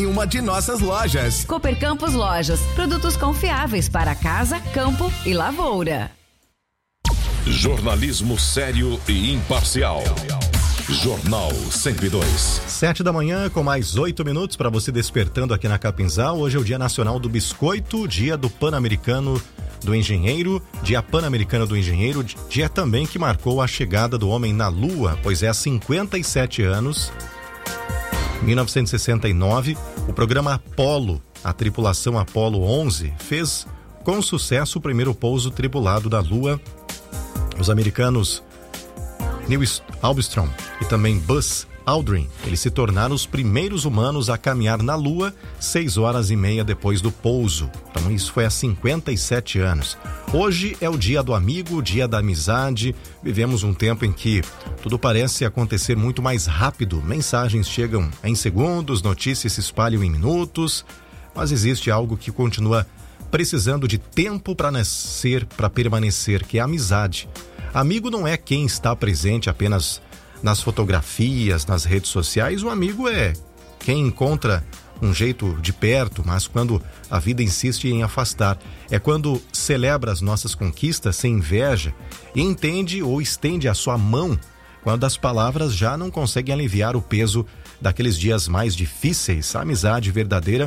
em uma de nossas lojas. Cooper Campos Lojas, produtos confiáveis para casa, campo e lavoura. Jornalismo sério e imparcial. Jornal 102. 7 da manhã com mais 8 minutos para você despertando aqui na Capinzal. Hoje é o Dia Nacional do Biscoito, Dia do Pan-Americano do Engenheiro, Dia Pan-Americano do Engenheiro, dia também que marcou a chegada do homem na Lua, pois é há 57 anos, 1969, o programa Apollo, a tripulação Apollo 11, fez com sucesso o primeiro pouso tripulado da Lua. Os americanos Neil Armstrong e também Buzz Aldrin, eles se tornaram os primeiros humanos a caminhar na Lua 6 horas e meia depois do pouso. Então isso foi há 57 anos. Hoje é o dia do amigo, o dia da amizade. Vivemos um tempo em que tudo parece acontecer muito mais rápido. Mensagens chegam em segundos, notícias se espalham em minutos, mas existe algo que continua precisando de tempo para nascer, para permanecer, que é a amizade. Amigo não é quem está presente apenas nas fotografias, nas redes sociais. O amigo é quem encontra um jeito de perto, mas quando a vida insiste em afastar. É quando celebra as nossas conquistas sem inveja e entende ou estende a sua mão quando as palavras já não conseguem aliviar o peso daqueles dias mais difíceis. A amizade verdadeira,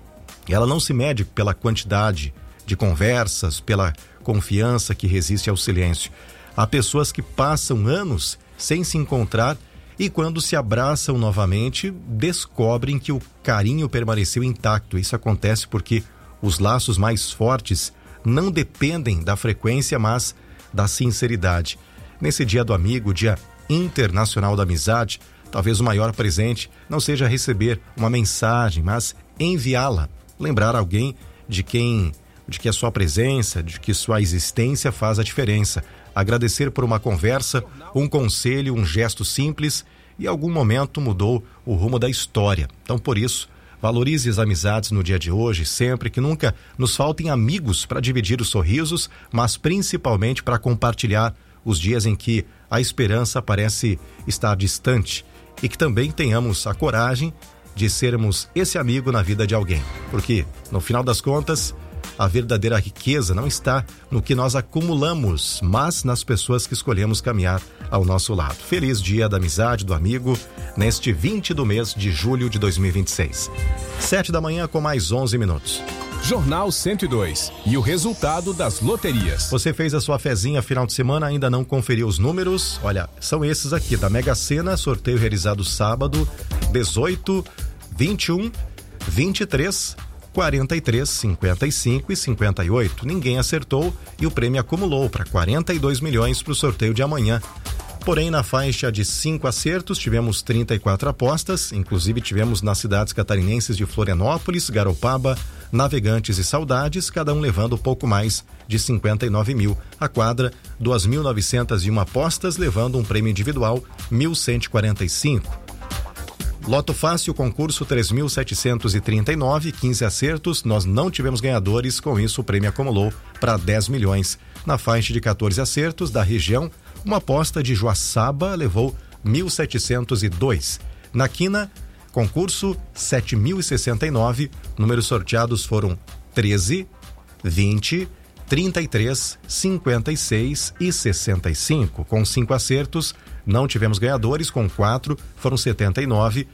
ela não se mede pela quantidade de conversas, pela confiança que resiste ao silêncio. Há pessoas que passam anos sem se encontrar e quando se abraçam novamente, descobrem que o carinho permaneceu intacto. Isso acontece porque os laços mais fortes não dependem da frequência, mas da sinceridade. Nesse Dia do Amigo, Dia Internacional da Amizade, talvez o maior presente não seja receber uma mensagem, mas enviá-la. Lembrar alguém de que a sua presença, de que sua existência faz a diferença. Agradecer por uma conversa, um conselho, um gesto simples e em algum momento mudou o rumo da história. Então, por isso, valorize as amizades no dia de hoje, sempre, que nunca nos faltem amigos para dividir os sorrisos, mas principalmente para compartilhar os dias em que a esperança parece estar distante e que também tenhamos a coragem de sermos esse amigo na vida de alguém. Porque, no final das contas, a verdadeira riqueza não está no que nós acumulamos, mas nas pessoas que escolhemos caminhar ao nosso lado. Feliz Dia da Amizade, do Amigo, neste 20 do mês de julho de 2026. 7 da manhã com mais 11 minutos. Jornal 102 e o resultado das loterias. Você fez a sua fezinha final de semana, ainda não conferiu os números? Olha, são esses aqui, da Mega Sena, sorteio realizado sábado, 18, 21, 23, 43, 55 e 58. Ninguém acertou e o prêmio acumulou para 42 milhões para o sorteio de amanhã. Porém, na faixa de 5 acertos, tivemos 34 apostas, inclusive tivemos nas cidades catarinenses de Florianópolis, Garopaba, Navegantes e Saudades, cada um levando pouco mais de 59 mil. A quadra, 2.901 apostas, levando um prêmio individual, 1.145. Loto Fácil, concurso 3.739, 15 acertos, nós não tivemos ganhadores, com isso o prêmio acumulou para 10 milhões. Na faixa de 14 acertos da região, uma aposta de Joaçaba levou 1.702. Na quina, concurso 7.069, números sorteados foram 13, 20, 33, 56 e 65. Com 5 acertos, não tivemos ganhadores, com 4 foram 79,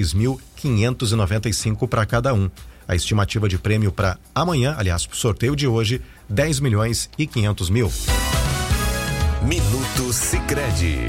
6.595 para cada um. A estimativa de prêmio para amanhã, aliás, para o sorteio de hoje, 10 milhões e 500 mil. Minuto Sicredi.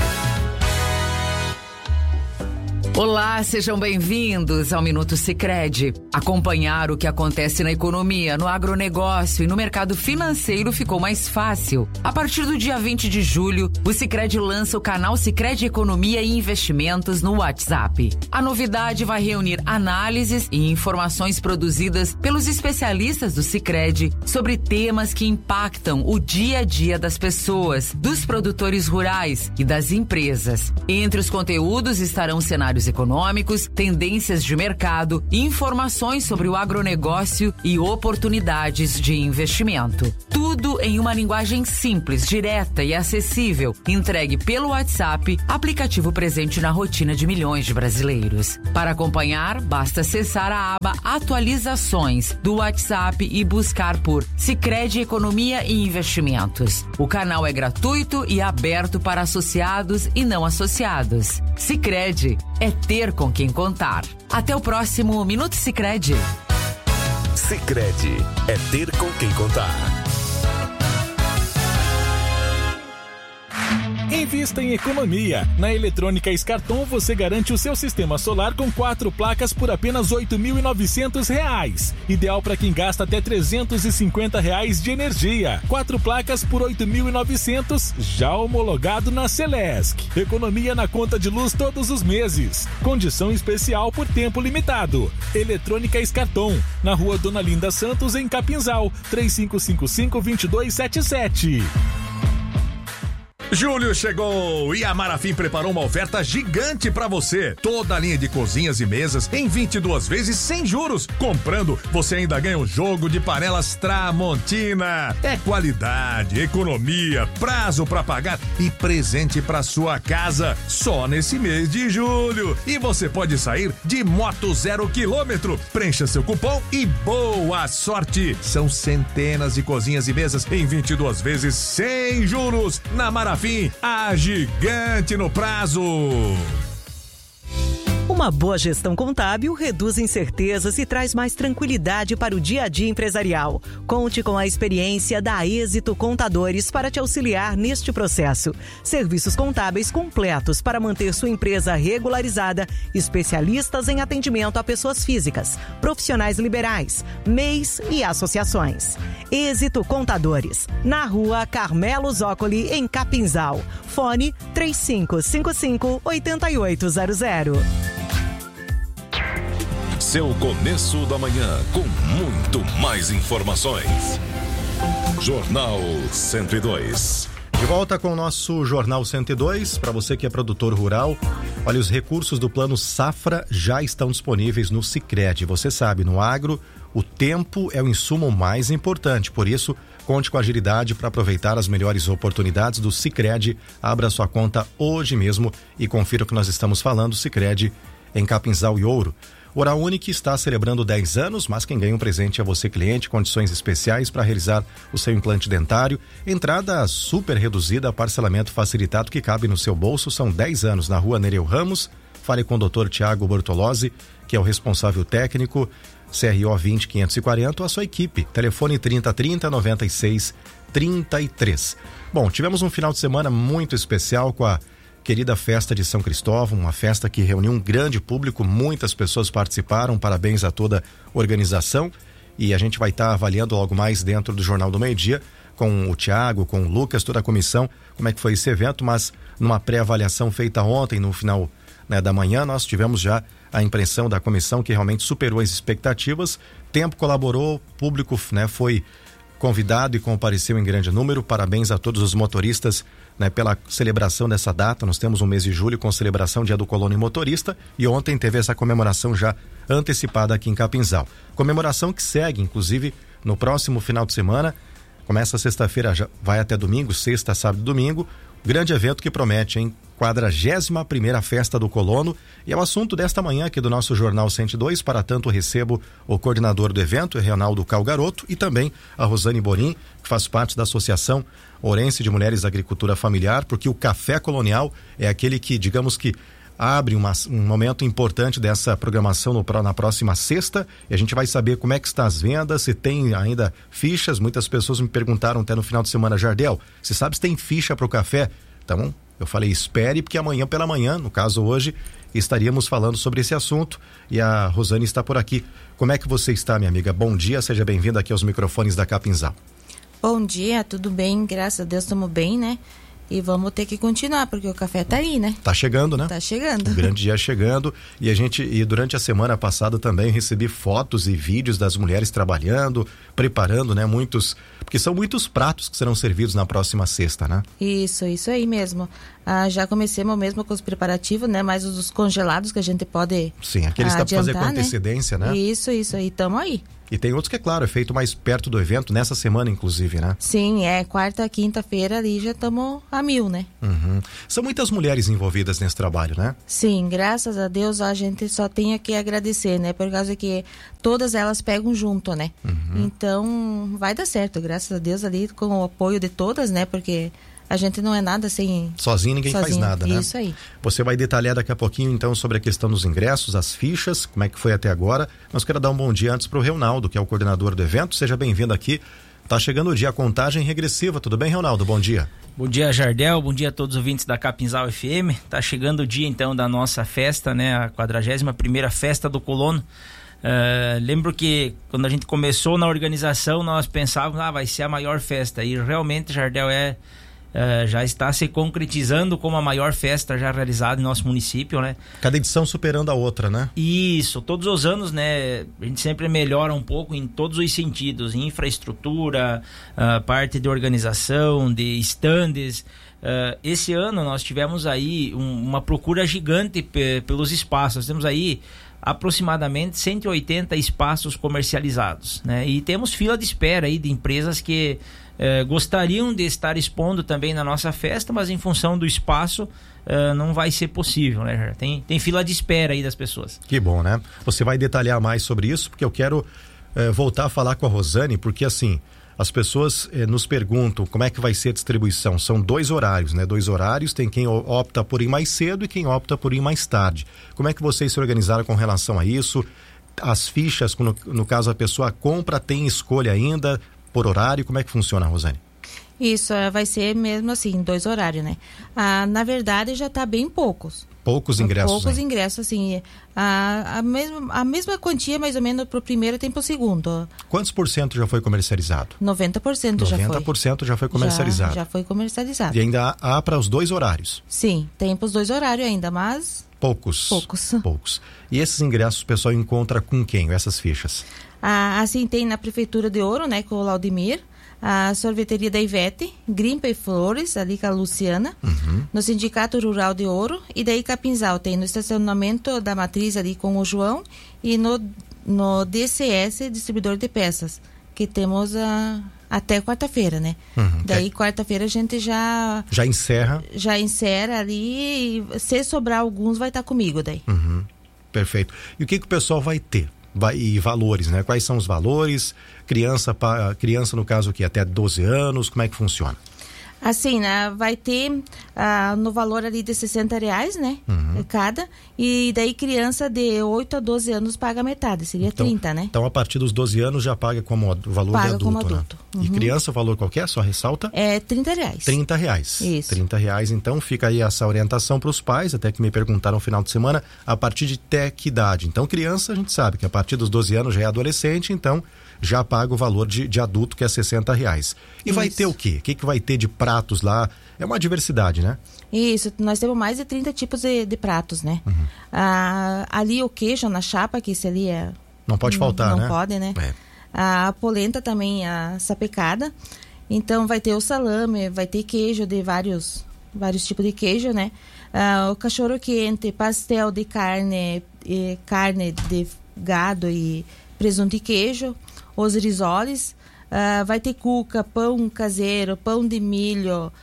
Olá, sejam bem-vindos ao Minuto Sicredi. Acompanhar o que acontece na economia, no agronegócio e no mercado financeiro ficou mais fácil. A partir do dia 20 de julho, o Sicredi lança o canal Sicredi Economia e Investimentos no WhatsApp. A novidade vai reunir análises e informações produzidas pelos especialistas do Sicredi sobre temas que impactam o dia a dia das pessoas, dos produtores rurais e das empresas. Entre os conteúdos estarão cenários econômicos, tendências de mercado, informações sobre o agronegócio e oportunidades de investimento. Tudo em uma linguagem simples, direta e acessível. Entregue pelo WhatsApp, aplicativo presente na rotina de milhões de brasileiros. Para acompanhar, basta acessar a aba Atualizações do WhatsApp e buscar por Sicredi Economia e Investimentos. O canal é gratuito e aberto para associados e não associados. Sicredi é ter com quem contar. Até o próximo Minuto Sicredi. Sicredi é ter com quem contar. Invista em economia. Na Eletrônica Escarton você garante o seu sistema solar com 4 placas por apenas R$ 8.900. Ideal para quem gasta até R$ 350 de energia. 4 placas por R$ 8.900, já homologado na Celesc. Economia na conta de luz todos os meses. Condição especial por tempo limitado. Eletrônica Escarton, na Rua Dona Linda Santos, em Capinzal, 3555-2277. Julho chegou e a Marafim preparou uma oferta gigante pra você. Toda a linha de cozinhas e mesas em 22 vezes sem juros. Comprando, você ainda ganha um jogo de panelas Tramontina. É qualidade, economia, prazo pra pagar e presente pra sua casa. Só nesse mês de julho. E você pode sair de moto 0 km. Preencha seu cupom e boa sorte. São centenas de cozinhas e mesas em 22 vezes sem juros. Na Marafim, a gigante no prazo. Uma boa gestão contábil reduz incertezas e traz mais tranquilidade para o dia a dia empresarial. Conte com a experiência da Êxito Contadores para te auxiliar neste processo. Serviços contábeis completos para manter sua empresa regularizada, especialistas em atendimento a pessoas físicas, profissionais liberais, MEIs e associações. Êxito Contadores, na Rua Carmelo Zócoli, em Capinzal. Fone 3555-8800. Seu começo da manhã com muito mais informações. Jornal 102. De volta com o nosso Jornal 102, para você que é produtor rural. Olha, os recursos do Plano Safra já estão disponíveis no Sicredi. Você sabe, no agro, o tempo é o insumo mais importante. Por isso, conte com agilidade para aproveitar as melhores oportunidades do Sicredi. Abra sua conta hoje mesmo e confira o que nós estamos falando. Sicredi em Capinzal e Ouro. Oral Unique está celebrando 10 anos, mas quem ganha um presente é você, cliente. Condições especiais para realizar o seu implante dentário. Entrada super reduzida, parcelamento facilitado que cabe no seu bolso. São 10 anos na Rua Nereu Ramos. Fale com o Dr. Tiago Bortolozzi, que é o responsável técnico. CRO 20540, a sua equipe. Telefone 3030-9633. Bom, tivemos um final de semana muito especial com a querida festa de São Cristóvão, uma festa que reuniu um grande público, muitas pessoas participaram, parabéns a toda a organização, e a gente vai estar avaliando logo mais dentro do Jornal do Meio-Dia com o Tiago, com o Lucas, toda a comissão, como é que foi esse evento, mas numa pré-avaliação feita ontem, no final, né, da manhã, nós tivemos já a impressão da comissão que realmente superou as expectativas. Tempo colaborou, público, né, foi convidado e compareceu em grande número. Parabéns a todos os motoristas, né, pela celebração dessa data. Nós temos um mês de julho com celebração Dia do Colono e Motorista, e ontem teve essa comemoração já antecipada aqui em Capinzal. Comemoração que segue, inclusive, no próximo final de semana. Começa sexta-feira, já vai até domingo, sexta, sábado e domingo. Grande evento que promete, hein? 41ª Festa do Colono, e é o assunto desta manhã aqui do nosso Jornal 102. Para tanto, recebo o coordenador do evento, Reinaldo Calgaroto, e também a Rosane Borim, que faz parte da Associação Ourense de Mulheres da Agricultura Familiar, porque o café colonial é aquele que, digamos que, abre um momento importante dessa programação na próxima sexta, e a gente vai saber como é que está as vendas, se tem ainda fichas. Muitas pessoas me perguntaram até no final de semana: Jardel, você sabe se tem ficha para o café? Então, eu falei, espere, porque amanhã pela manhã, no caso hoje, estaríamos falando sobre esse assunto, e a Rosane está por aqui. Como é que você está, minha amiga? Bom dia, seja bem-vinda aqui aos microfones da Capinzal. Bom dia, tudo bem? Graças a Deus estamos bem, né? E vamos ter que continuar, porque o café tá aí, né? Tá chegando, né? Tá chegando. Um grande dia chegando. E durante a semana passada também recebi fotos e vídeos das mulheres trabalhando, preparando, né? Porque são muitos pratos que serão servidos na próxima sexta, né? Isso aí mesmo. Já comecemos mesmo com os preparativos, né? Mais os congelados que a gente pode Sim, aqueles que dá pra fazer com antecedência, né? Isso aí, tamo aí. E tem outros que, é claro, é feito mais perto do evento, nessa semana, inclusive, né? Sim, quarta, quinta-feira ali já estamos a 1000, né? São muitas mulheres envolvidas nesse trabalho, né? Sim, graças a Deus a gente só tem que agradecer, né? Por causa que todas elas pegam junto, né? Então, vai dar certo, graças a Deus ali, com o apoio de todas, né? Porque a gente não é nada sem... Sozinho ninguém faz nada, né? Isso aí. Você vai detalhar daqui a pouquinho, então, sobre a questão dos ingressos, as fichas, como é que foi até agora. Nós quero dar um bom dia antes para o Reynaldo, que é o coordenador do evento. Seja bem-vindo aqui. Tá chegando o dia, a contagem regressiva. Tudo bem, Reynaldo? Bom dia. Bom dia, Jardel. Bom dia a todos os ouvintes da Capinzal FM. Tá chegando o dia, então, da nossa festa, né? A 41ª Festa do Colono. Lembro que quando a gente começou na organização, nós pensávamos, vai ser a maior festa. E realmente, Jardel, já está se concretizando como a maior festa já realizada em nosso município, né? Cada edição superando a outra, né? Isso, todos os anos, né? A gente sempre melhora um pouco em todos os sentidos, infraestrutura, parte de organização, de estandes. Esse ano nós tivemos aí uma procura gigante pelos espaços. Nós temos aí aproximadamente 180 espaços comercializados, né? E temos fila de espera aí de empresas que gostariam de estar expondo também na nossa festa, mas em função do espaço não vai ser possível, né? Tem fila de espera aí das pessoas. Que bom, né? Você vai detalhar mais sobre isso, porque eu quero voltar a falar com a Rosane, porque assim, as pessoas nos perguntam como é que vai ser a distribuição. São 2 horários, né? 2 horários, tem quem opta por ir mais cedo e quem opta por ir mais tarde. Como é que vocês se organizaram com relação a isso? As fichas, no caso a pessoa compra, tem escolha ainda por horário? Como é que funciona, Rosane? Isso, vai ser mesmo assim, 2 horários, né? Na verdade já está bem poucos. Poucos ingressos. Poucos ingressos, assim. A mesma quantia, mais ou menos, para o primeiro tem para o segundo. Quantos por cento já foi comercializado? 90% já foi. 90% já foi comercializado. Já foi comercializado. E ainda há para os 2 horários? Sim, tem para os 2 horários ainda, mas... Poucos. E esses ingressos o pessoal encontra com quem, essas fichas? Assim, tem na Prefeitura de Ouro, né, com o Laudemir, a sorveteria da Ivete, Grimpa e Flores, ali com a Luciana, no Sindicato Rural de Ouro, e daí Capinzal tem no estacionamento da Matriz ali com o João, e no DCS, Distribuidor de Peças, que temos até quarta-feira, né? Daí quarta-feira a gente já encerra. Já encerra ali, e se sobrar alguns vai estar comigo daí. Perfeito. E o que o pessoal vai ter? E valores, né? Quais são os valores? Criança no caso que até 12 anos, como é que funciona? Assim, né? Vai ter no valor ali de R$60, né? Cada. E daí criança de 8 a 12 anos paga metade, seria 30, né? Então a partir dos 12 anos já paga como valor de adulto, como adulto, né? E criança, valor qualquer, só ressalta? É R$30. R$30. Isso. R$30, então fica aí essa orientação para os pais, até que me perguntaram no final de semana, a partir de até que idade? Então criança, a gente sabe que a partir dos 12 anos já é adolescente, então já paga o valor de adulto, que é R$60. E vai ter o quê? O que vai ter de pratos lá? É uma diversidade, né? Isso, nós temos mais de 30 tipos de pratos, né? Ali o queijo na chapa, que isso ali não pode faltar, né? Não pode, né? A polenta também, a sapecada. Então vai ter o salame, vai ter queijo de vários tipos de queijo, né? O cachorro quente, pastel de carne de gado e presunto e queijo, os risoles, vai ter cuca, pão caseiro, pão de milho,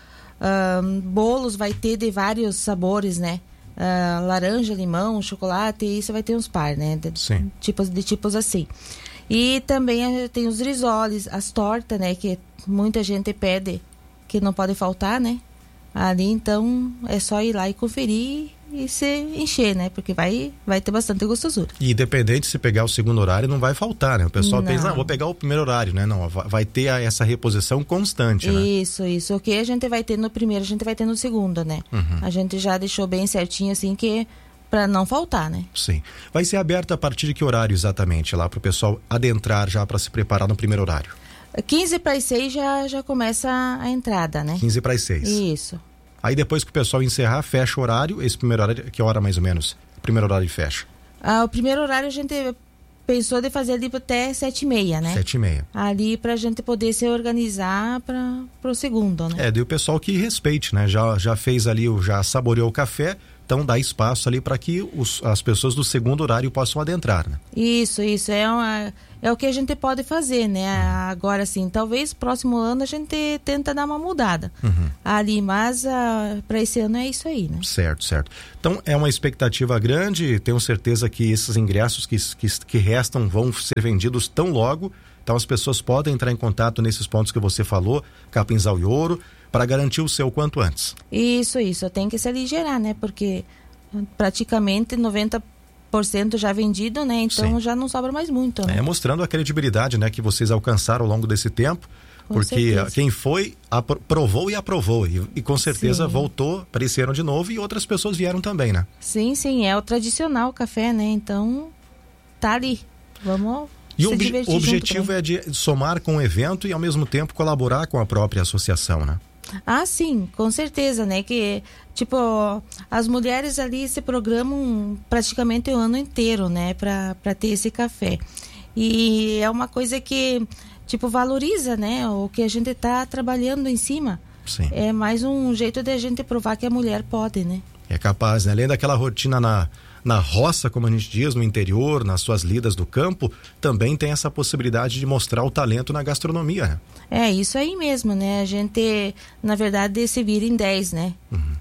bolos vai ter de vários sabores, né? Laranja, limão, chocolate, e isso vai ter uns par, né? De tipos assim. E também tem os risoles, as tortas, né? Que muita gente pede, que não pode faltar, né? Ali, então, é só ir lá e conferir e se encher, né? Porque vai ter bastante gostosura. E independente se pegar o segundo horário, não vai faltar, né? O pessoal pensa, vou pegar o primeiro horário, né? Não, vai ter essa reposição constante, né? Isso. O que a gente vai ter no primeiro, a gente vai ter no segundo, né? A gente já deixou bem certinho, assim, que para não faltar, né? Sim. Vai ser aberto a partir de que horário exatamente lá para o pessoal adentrar já para se preparar no primeiro horário? 15 para as 6 já começa a entrada, né? 15 para as 6. Isso. Aí depois que o pessoal encerrar, fecha o horário. Esse primeiro horário, que hora mais ou menos? O primeiro horário fecha? O primeiro horário a gente pensou de fazer ali até 7h30, né? 7h30. Ali pra gente poder se organizar pro segundo, né? Daí o pessoal que respeite, né? Já fez ali, já saboreou o café, então dá espaço ali para que as pessoas do segundo horário possam adentrar, né? Isso. é o que a gente pode fazer, né? Agora, assim, talvez próximo ano a gente tenta dar uma mudada ali, mas para esse ano é isso aí, né? Certo. Então é uma expectativa grande, tenho certeza que esses ingressos que restam vão ser vendidos tão logo, então as pessoas podem entrar em contato nesses pontos que você falou, Capinzal e Ouro, para garantir o seu quanto antes. Isso, tem que se aligerar, né? Porque praticamente 90% já vendido, né? Então Sim. já não sobra mais muito, né? Mostrando a credibilidade, né, que vocês alcançaram ao longo desse tempo, porque quem foi provou e aprovou e com certeza Sim. voltou para esse ano de novo e outras pessoas vieram também, né? Sim, é o tradicional café, né? Então tá ali, vamos e o objetivo é de somar com o evento e ao mesmo tempo colaborar com a própria associação, né? Sim, com certeza, né? Que, as mulheres ali se programam praticamente o ano inteiro, né? Pra ter esse café. E é uma coisa que, valoriza, né? O que a gente tá trabalhando em cima. Sim. É mais um jeito de a gente provar que a mulher pode, né? É capaz, né? Além daquela rotina na roça, como a gente diz, no interior, nas suas lidas do campo, também tem essa possibilidade de mostrar o talento na gastronomia, né? É isso aí mesmo, né? A gente, na verdade, se vira em 10, né?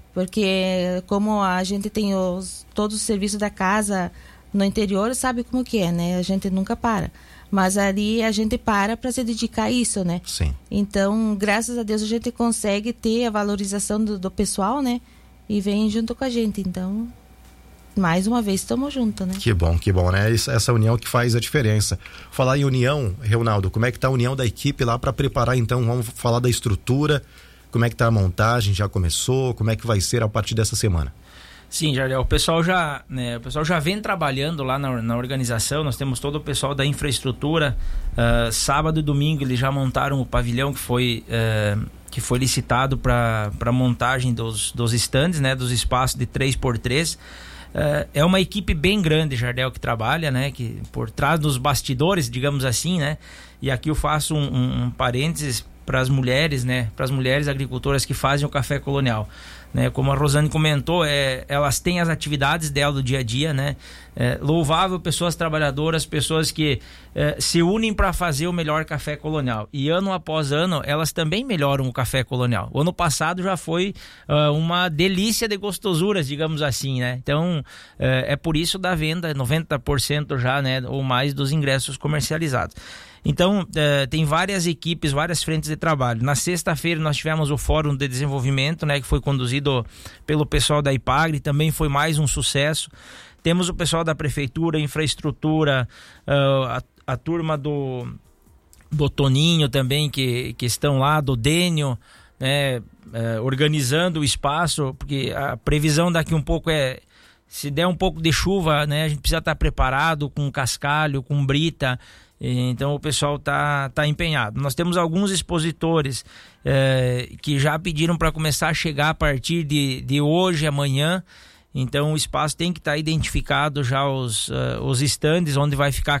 Porque como a gente tem todos os serviços da casa no interior, sabe como que é, né? A gente nunca para. Mas ali a gente para se dedicar a isso, né? Sim. Então, graças a Deus, a gente consegue ter a valorização do pessoal, né? E vem junto com a gente, então... Mais uma vez estamos juntos, né? Que bom, né? Essa união que faz a diferença. Falar em união, Reunaldo, como é que tá a união da equipe lá para preparar, então, vamos falar da estrutura, como é que tá a montagem, já começou, como é que vai ser a partir dessa semana? Sim, Jardel, o pessoal já vem trabalhando lá na organização, nós temos todo o pessoal da infraestrutura, sábado e domingo eles já montaram o pavilhão que foi licitado para montagem dos estandes, né, dos espaços de 3x3. É uma equipe bem grande, Jardel, que trabalha, né, que por trás dos bastidores, digamos assim, né, e aqui eu faço um parênteses para as mulheres, né, para as mulheres agricultoras que fazem o café colonial, né, como a Rosane comentou, elas têm as atividades dela do dia a dia, né, louvável, pessoas trabalhadoras, pessoas que se unem para fazer o melhor café colonial, e ano após ano elas também melhoram o café colonial. O ano passado já foi uma delícia de gostosuras, digamos assim, né, então é por isso da venda, 90% já, né, ou mais dos ingressos comercializados. Então, tem várias equipes, várias frentes de trabalho. Na sexta-feira nós tivemos o Fórum de Desenvolvimento, né, que foi conduzido pelo pessoal da Ipagre, também foi mais um sucesso. Temos o pessoal da Prefeitura, Infraestrutura, a turma do Toninho também, que estão lá, do Dênio, né, organizando o espaço, porque a previsão daqui um pouco se der um pouco de chuva, né, a gente precisa estar preparado com cascalho, com brita. Então o pessoal tá empenhado. Nós temos alguns expositores que já pediram para começar a chegar a partir de hoje, amanhã. Então o espaço tem que estar identificado já, os estandes onde vai ficar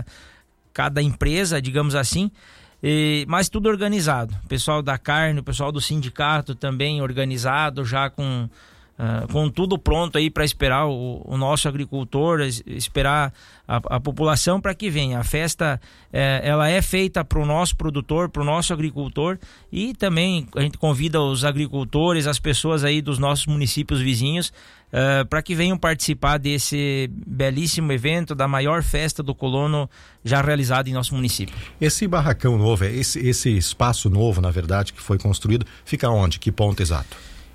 cada empresa, digamos assim, mas tudo organizado. O pessoal da carne, o pessoal do sindicato também organizado, já com tudo pronto aí para esperar o nosso agricultor, esperar a população para que venha. A festa ela é feita para o nosso produtor, para o nosso agricultor, e também a gente convida os agricultores, as pessoas aí dos nossos municípios vizinhos para que venham participar desse belíssimo evento, da maior festa do colono já realizada em nosso município. Esse barracão novo, esse espaço novo, na verdade, que foi construído, fica onde? Que ponto exato?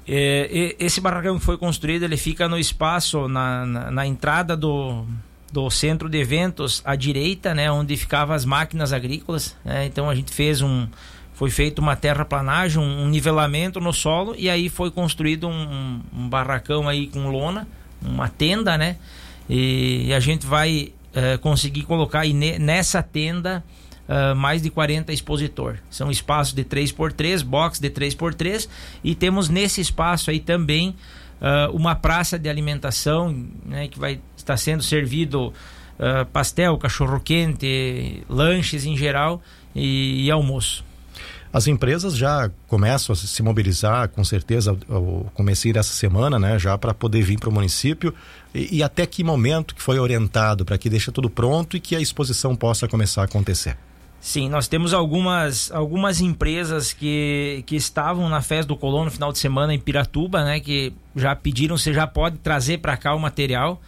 Esse barracão que foi construído, ele fica no espaço, na entrada do centro de eventos à direita, né, onde ficavam as máquinas agrícolas, né? Então a gente foi feito uma terraplanagem, um nivelamento no solo, e aí foi construído um barracão aí com lona, uma tenda, né, e a gente vai conseguir colocar aí nessa tenda mais de 40 expositores. São espaços de 3x3, box de 3x3, e temos nesse espaço aí também uma praça de alimentação, né, que vai estar sendo servido pastel, cachorro-quente, lanches em geral e almoço. As empresas já começam a se mobilizar, com certeza, o comecinho dessa semana, né? Já para poder vir para o município. E até que momento que foi orientado para que deixe tudo pronto e que a exposição possa começar a acontecer? Sim, nós temos algumas empresas que estavam na Festa do Colono no final de semana em Piratuba, né? Que já pediram, você já pode trazer para cá o material.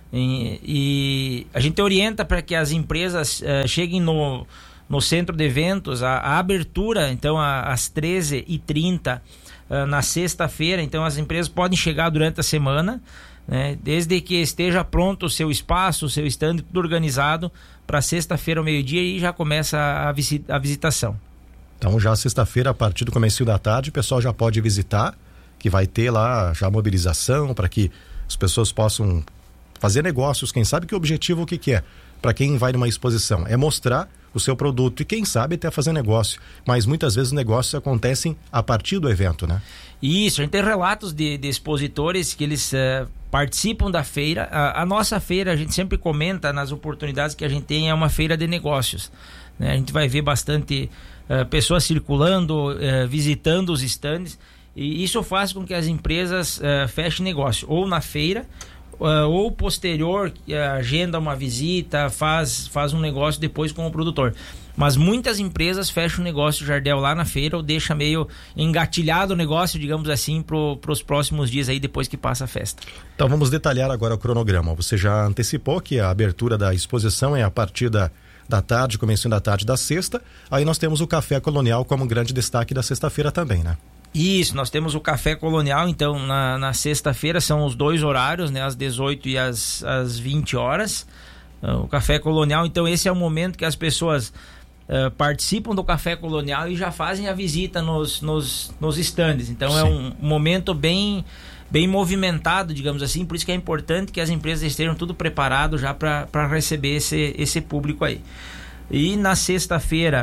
E a gente orienta para que as empresas cheguem no centro de eventos, a abertura, então, às 13h30 na sexta-feira. Então, as empresas podem chegar durante a semana, né? Desde que esteja pronto o seu espaço, o seu stand, tudo organizado, para sexta-feira ao meio-dia, e já começa a visitação. Então, já sexta-feira, a partir do comecinho da tarde, o pessoal já pode visitar, que vai ter lá já mobilização para que as pessoas possam fazer negócios. Quem sabe que o objetivo o que é? Para quem vai numa exposição é mostrar o seu produto e quem sabe até fazer negócio, mas muitas vezes os negócios acontecem a partir do evento, né? Isso, a gente tem relatos de expositores que eles participam da feira. A nossa feira, a gente sempre comenta nas oportunidades que a gente tem, é uma feira de negócios, né? A gente vai ver bastante pessoas circulando, visitando os estandes, e isso faz com que as empresas fechem negócio, ou na feira, ou posterior, agenda uma visita, faz um negócio depois com o produtor. Mas muitas empresas fecham o negócio, Jardel, lá na feira, ou deixa meio engatilhado o negócio, digamos assim, para os próximos dias aí, depois que passa a festa. Então vamos detalhar agora o cronograma. Você já antecipou que a abertura da exposição é a partir da tarde, comecinho da tarde da sexta. Aí nós temos o Café Colonial como grande destaque da sexta-feira também, né? Isso, nós temos o Café Colonial, então, na sexta-feira são os dois horários, né? Às 18 e às 20 horas. O Café Colonial, então, esse é o momento que as pessoas participam do Café Colonial e já fazem a visita nos estandes. Então, sim, é um momento bem movimentado, digamos assim, por isso que é importante que as empresas estejam tudo preparado já para receber esse público aí. E na sexta-feira...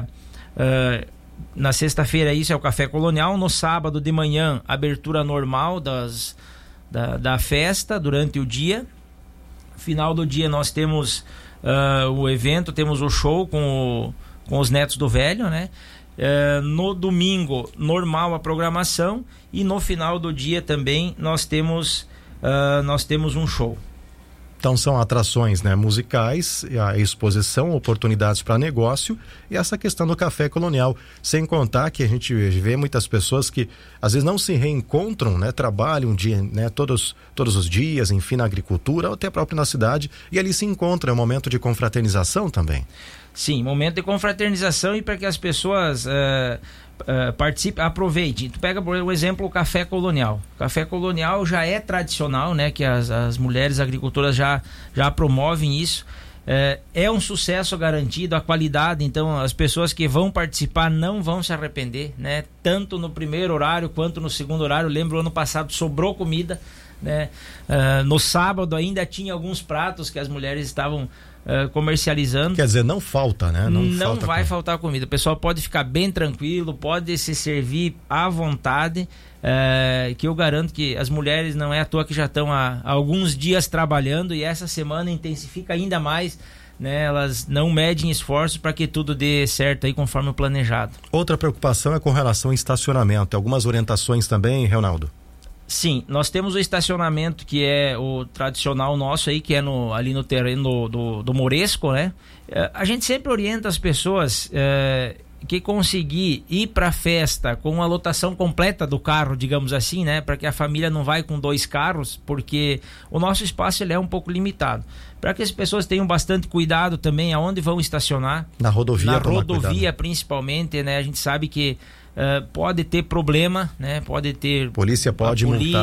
isso é o Café Colonial. No sábado de manhã, abertura normal da festa durante o dia. Final do dia nós temos o evento, temos o show com os Netos do Velho, né? No domingo, normal a programação, e no final do dia também nós temos um show. Então são atrações, né, musicais, a exposição, oportunidades para negócio e essa questão do Café Colonial. Sem contar que a gente vê muitas pessoas que às vezes não se reencontram, né, trabalham um dia, né, todos os dias, enfim, na agricultura ou até próprio na cidade, e ali se encontra, é um momento de confraternização também. Sim, momento de confraternização, e para que as pessoas participe, aproveite. Tu pega, por exemplo, o Café Colonial. O Café Colonial já é tradicional, né? Que as mulheres agricultoras já promovem isso. É um sucesso garantido, a qualidade, então as pessoas que vão participar não vão se arrepender, né? Tanto no primeiro horário quanto no segundo horário. Lembro, ano passado sobrou comida, né? No sábado ainda tinha alguns pratos que as mulheres estavam comercializando. Quer dizer, não falta, né? Não vai faltar comida. O pessoal pode ficar bem tranquilo, pode se servir à vontade, que eu garanto que as mulheres não é à toa que já estão há alguns dias trabalhando, e essa semana intensifica ainda mais, né? Elas não medem esforços para que tudo dê certo aí conforme o planejado. Outra preocupação é com relação ao estacionamento. Algumas orientações também, Reynaldo? Sim, nós temos o estacionamento que é o tradicional nosso aí, que é ali no terreno do Moresco, né? A gente sempre orienta as pessoas que conseguir ir para a festa com a lotação completa do carro, digamos assim, né? Para que a família não vai com 2 carros, porque o nosso espaço ele é um pouco limitado. Para que as pessoas tenham bastante cuidado também aonde vão estacionar. Na rodovia principalmente, né? A gente sabe que pode ter problema, né? Pode ter... Polícia pode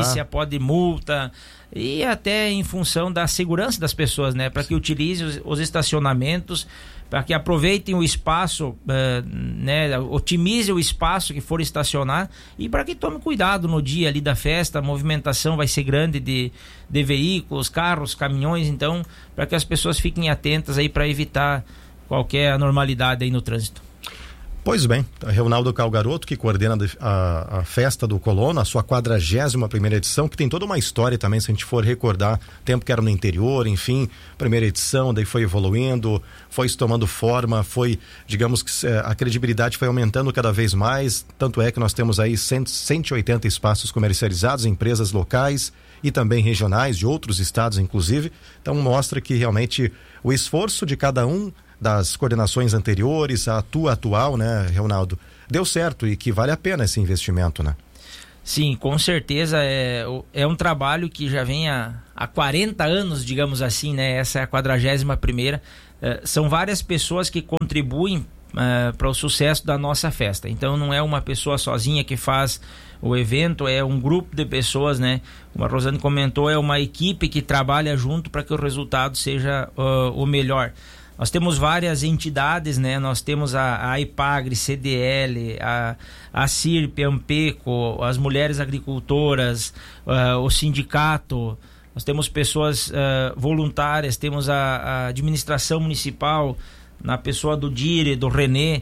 multa, e até em função da segurança das pessoas, né? Para que utilizem os estacionamentos, para que aproveitem o espaço, né? Otimize o espaço que for estacionar, e para que tome cuidado no dia ali da festa. A movimentação vai ser grande de veículos, carros, caminhões, então para que as pessoas fiquem atentas aí para evitar qualquer anormalidade aí no trânsito. Pois bem, Reunaldo Calgaroto, que coordena a festa do Colono, a sua 41ª edição, que tem toda uma história também, se a gente for recordar, tempo que era no interior, enfim, primeira edição, daí foi evoluindo, foi se tomando forma, foi, digamos que a credibilidade foi aumentando cada vez mais, tanto é que nós temos aí 180 espaços comercializados, empresas locais e também regionais, de outros estados inclusive, então mostra que realmente o esforço de cada um das coordenações anteriores, a tua atual, né, Reunaldo, deu certo e que vale a pena esse investimento, né? Sim, com certeza é um trabalho que já vem há 40 anos, digamos assim, né? Essa é a 41ª. São várias pessoas que contribuem para o sucesso da nossa festa. Então não é uma pessoa sozinha que faz o evento, é um grupo de pessoas, né? Como a Rosane comentou, é uma equipe que trabalha junto para que o resultado seja o melhor. Nós temos várias entidades, né? Nós temos a IPAGRE, CDL, a CIRP, a Ampeco, as mulheres agricultoras, o sindicato. Nós temos pessoas voluntárias, temos a administração municipal, na pessoa do Dire, do Renê,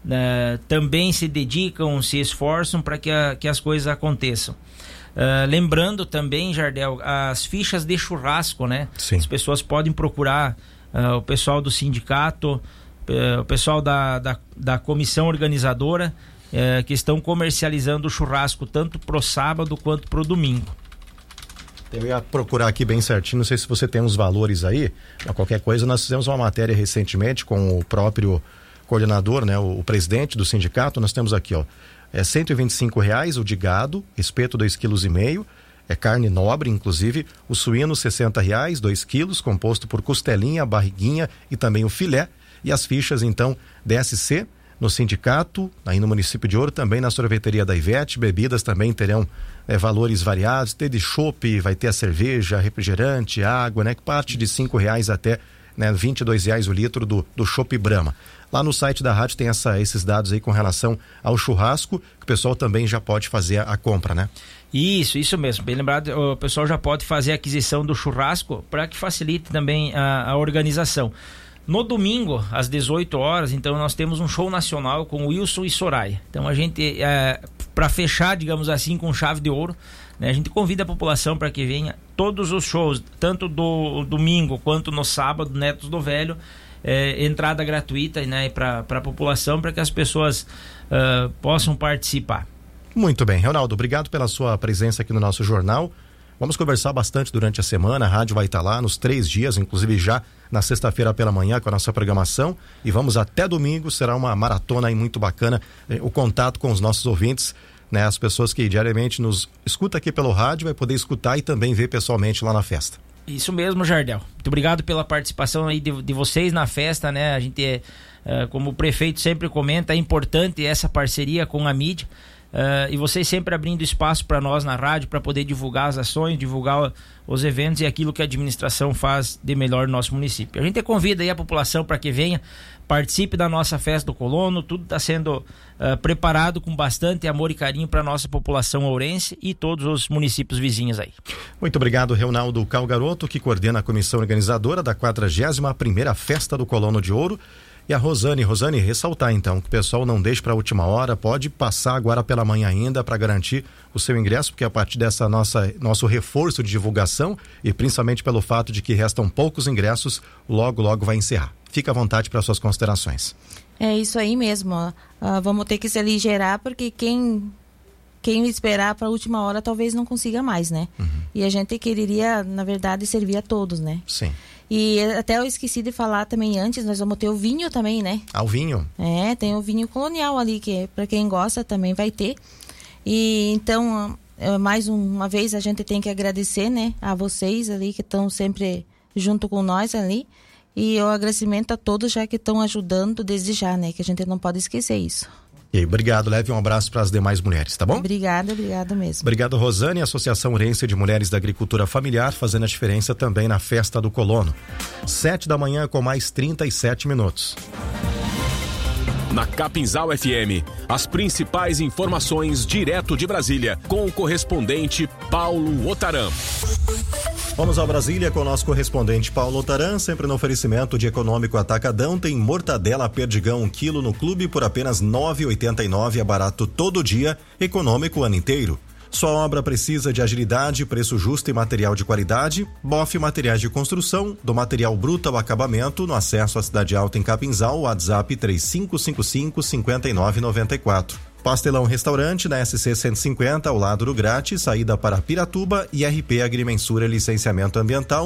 também se dedicam, se esforçam para que as coisas aconteçam. Lembrando também, Jardel, as fichas de churrasco, né? Sim. As pessoas podem procurar o pessoal do sindicato, o pessoal da comissão organizadora, que estão comercializando o churrasco tanto pro sábado quanto pro domingo. Eu ia procurar aqui bem certinho, não sei se você tem os valores aí, mas qualquer coisa, nós fizemos uma matéria recentemente com o próprio coordenador, né, o presidente do sindicato, nós temos aqui, ó, R$125 o de gado, espeto 2,5 kg, é carne nobre, inclusive, o suíno R$60, 2 quilos, composto por costelinha, barriguinha e também o filé, e as fichas, então, DSC, no sindicato, aí no município de Ouro, também na sorveteria da Ivete, bebidas também terão valores variados, tem de chopp, vai ter a cerveja, refrigerante, água, né, que parte de R$5 até, né, R$22 o litro do chopp Brahma. Lá no site da rádio tem esses dados aí com relação ao churrasco, que o pessoal também já pode fazer a compra, né? Isso mesmo, bem lembrado, o pessoal já pode fazer a aquisição do churrasco para que facilite também a organização. No domingo, às 18 horas, então nós temos um show nacional com Wilson e Soraya. Então a gente, para fechar, digamos assim, com chave de ouro, né, a gente convida a população para que venha todos os shows, tanto do domingo quanto no sábado, Netos do Velho, entrada gratuita, né, para a população, para que as pessoas possam participar. Muito bem, Reunaldo, obrigado pela sua presença aqui no nosso jornal. Vamos conversar bastante durante a semana, a rádio vai estar lá nos 3 dias, inclusive já na sexta-feira pela manhã com a nossa programação, e vamos até domingo, será uma maratona aí muito bacana, o contato com os nossos ouvintes, né, as pessoas que diariamente nos escutam aqui pelo rádio, vai poder escutar e também ver pessoalmente lá na festa. Isso mesmo, Jardel. Muito obrigado pela participação aí de vocês na festa, né? A gente, como o prefeito sempre comenta, é importante essa parceria com a mídia. E vocês sempre abrindo espaço para nós na rádio para poder divulgar as ações, divulgar os eventos e aquilo que a administração faz de melhor no nosso município. A gente convida aí a população para que venha, participe da nossa festa do Colono, tudo está sendo preparado com bastante amor e carinho para a nossa população ourense e todos os municípios vizinhos aí. Muito obrigado, Reunaldo Calgaroto, que coordena a comissão organizadora da 41ª Festa do Colono de Ouro. E a Rosane, ressaltar então que o pessoal não deixe para a última hora, pode passar agora pela manhã ainda para garantir o seu ingresso, porque a partir dessa nosso reforço de divulgação e principalmente pelo fato de que restam poucos ingressos, logo vai encerrar. Fica à vontade para suas considerações. É isso aí mesmo, vamos ter que se aligerar, porque quem esperar para a última hora talvez não consiga mais, né? Uhum. E a gente quereria, na verdade, servir a todos, né? Sim. E até eu esqueci de falar também antes, nós vamos ter o vinho também, né? Ah, o vinho? Tem o vinho colonial ali, que para quem gosta também vai ter. E então, mais uma vez a gente tem que agradecer, né, a vocês ali que estão sempre junto com nós ali. E o agradecimento a todos já que estão ajudando desde já, né? Que a gente não pode esquecer isso. E aí, obrigado, leve um abraço para as demais mulheres, tá bom? Obrigado mesmo. Obrigado, Rosane, Associação Ourense de Mulheres da Agricultura Familiar, fazendo a diferença também na Festa do Colono. 7 da manhã com mais 37 minutos. Na Capinzal FM, as principais informações direto de Brasília, com o correspondente Paulo Otaram. Vamos a Brasília com o nosso correspondente Paulo Taran, sempre no oferecimento de Econômico Atacadão. Tem mortadela Perdigão 1 quilo no clube por apenas R$ 9,89, é barato todo dia, econômico o ano inteiro. Sua obra precisa de agilidade, preço justo e material de qualidade? Boff Materiais de Construção, do material bruto ao acabamento, no acesso à Cidade Alta em Capinzal, WhatsApp 3555-5994. Pastelão Restaurante na SC 150, ao lado do Grátis, saída para Piratuba, e RP Agrimensura Licenciamento Ambiental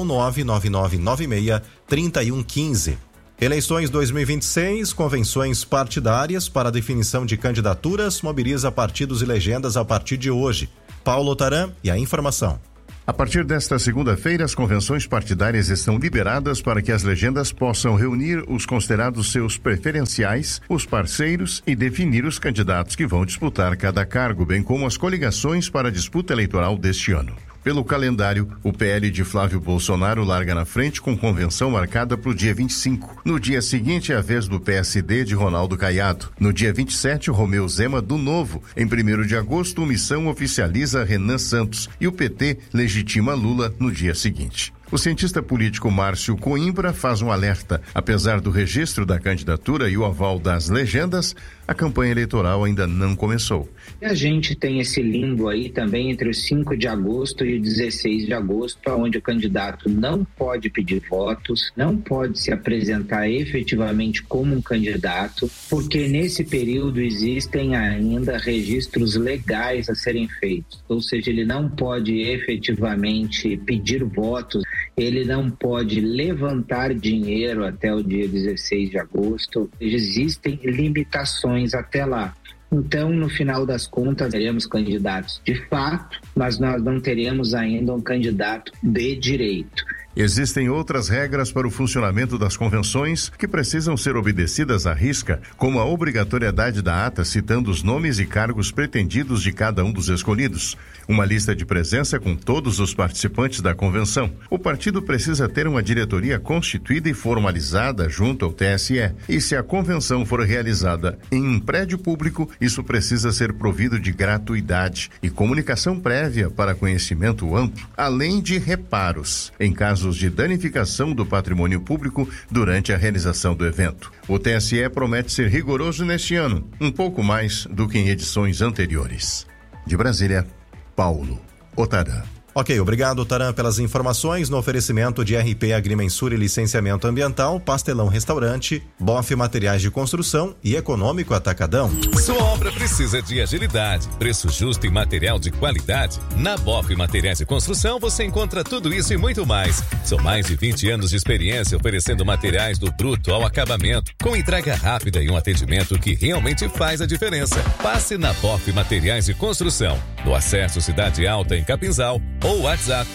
99996-3115. Eleições 2026, convenções partidárias para definição de candidaturas, mobiliza partidos e legendas a partir de hoje. Paulo Taran e a informação. A partir desta segunda-feira, as convenções partidárias estão liberadas para que as legendas possam reunir os considerados seus preferenciais, os parceiros e definir os candidatos que vão disputar cada cargo, bem como as coligações para a disputa eleitoral deste ano. Pelo calendário, o PL de Flávio Bolsonaro larga na frente com convenção marcada para o dia 25. No dia seguinte, é a vez do PSD de Ronaldo Caiado. No dia 27, o Romeu Zema do Novo. Em 1º de agosto, o Missão oficializa Renan Santos e o PT legitima Lula no dia seguinte. O cientista político Márcio Coimbra faz um alerta. Apesar do registro da candidatura e o aval das legendas, a campanha eleitoral ainda não começou. A gente tem esse limbo aí também entre o 5 de agosto e o 16 de agosto, onde o candidato não pode pedir votos, não pode se apresentar efetivamente como um candidato, porque nesse período existem ainda registros legais a serem feitos. Ou seja, ele não pode efetivamente pedir votos, ele não pode levantar dinheiro até o dia 16 de agosto. Existem limitações até lá. Então, no final das contas, teremos candidatos de fato, mas nós não teremos ainda um candidato de direito. Existem outras regras para o funcionamento das convenções que precisam ser obedecidas à risca, como a obrigatoriedade da ata citando os nomes e cargos pretendidos de cada um dos escolhidos, uma lista de presença com todos os participantes da convenção. O partido precisa ter uma diretoria constituída e formalizada junto ao TSE, e se a convenção for realizada em um prédio público, isso precisa ser provido de gratuidade e comunicação prévia para conhecimento amplo, além de reparos, em caso de danificação do patrimônio público durante a realização do evento. O TSE promete ser rigoroso neste ano, um pouco mais do que em edições anteriores. De Brasília, Paulo Otaran. Ok, obrigado, Taran, pelas informações. No oferecimento de RP Agrimensura e Licenciamento Ambiental, Pastelão Restaurante, Boff Materiais de Construção e Econômico Atacadão. Sua obra precisa de agilidade, preço justo e material de qualidade? Na Boff Materiais de Construção você encontra tudo isso e muito mais. São mais de 20 anos de experiência oferecendo materiais do bruto ao acabamento, com entrega rápida e um atendimento que realmente faz a diferença. Passe na Boff Materiais de Construção, no acesso Cidade Alta em Capinzal, ou WhatsApp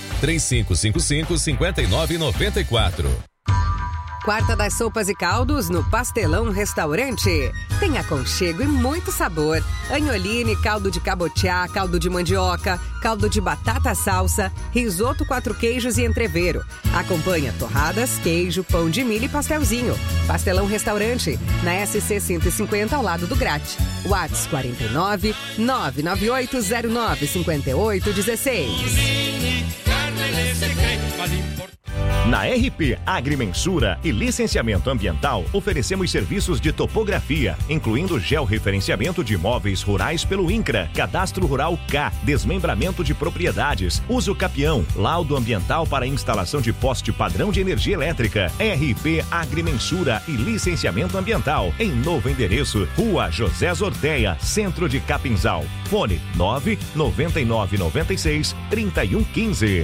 3555-5994. Quarta das sopas e caldos no Pastelão Restaurante. Tem aconchego e muito sabor. Agnoline, caldo de cabotiá, caldo de mandioca, caldo de batata salsa, risoto 4 queijos e entrevero. Acompanha torradas, queijo, pão de milho e pastelzinho. Pastelão Restaurante, na SC 150 ao lado do Grat. WhatsApp 49 99809 5816. Na RP Agrimensura e Licenciamento Ambiental, oferecemos serviços de topografia, incluindo georreferenciamento de imóveis rurais pelo INCRA, Cadastro Rural K, desmembramento de propriedades, uso capião, laudo ambiental para instalação de poste padrão de energia elétrica. RP Agrimensura e Licenciamento Ambiental, em novo endereço, Rua José Zorteia, Centro de Capinzal. Fone 99996-3115.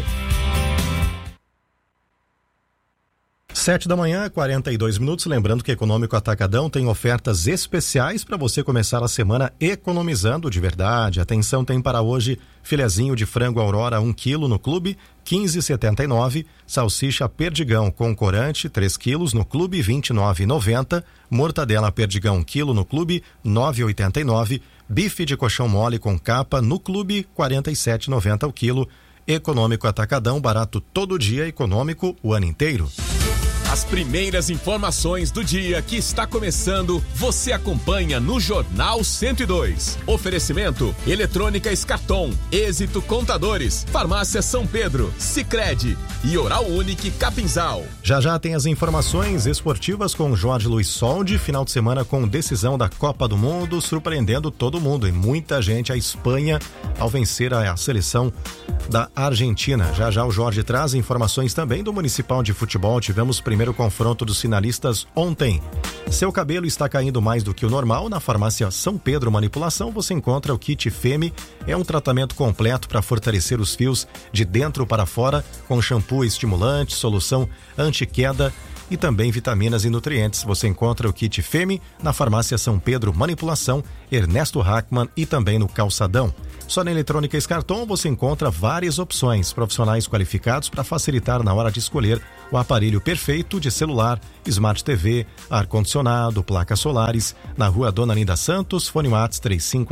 7h, 42 minutos. Lembrando que Econômico Atacadão tem ofertas especiais para você começar a semana economizando de verdade. Atenção, tem para hoje filezinho de frango Aurora 1 kg no clube, 15,79. Salsicha Perdigão com corante 3 quilos no clube, 29,90. Mortadela Perdigão 1 kg no clube, 9,89. Bife de colchão mole com capa no clube, 47,90 ao quilo. Econômico Atacadão, barato todo dia, econômico o ano inteiro. As primeiras informações do dia que está começando, você acompanha no Jornal 102. Oferecimento: Eletrônica Escarton, Êxito Contadores, Farmácia São Pedro, Sicredi e Oral Unique Capinzal. Já tem as informações esportivas com Jorge Luiz Soldi, final de semana com decisão da Copa do Mundo, surpreendendo todo mundo e muita gente, a Espanha, ao vencer a seleção da Argentina. Já o Jorge traz informações também do Municipal de Futebol. Tivemos o primeiro confronto dos finalistas ontem. Seu cabelo está caindo mais do que o normal? Na Farmácia São Pedro Manipulação você encontra o Kit Femme. É um tratamento completo para fortalecer os fios de dentro para fora, com shampoo estimulante, solução anti-queda e também vitaminas e nutrientes. Você encontra o Kit Femme na Farmácia São Pedro Manipulação, Ernesto Hackman e também no Calçadão. Só na Eletrônica Escarton você encontra várias opções, profissionais qualificados para facilitar na hora de escolher o aparelho perfeito de celular, Smart TV, ar-condicionado, placas solares, na Rua Dona Linda Santos, fone WhatsApp